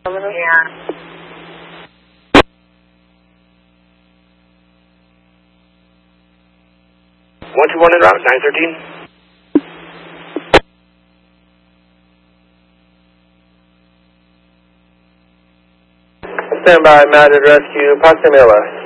Yeah. 121 en route, 913. Stand by, mounted rescue, proximity LS.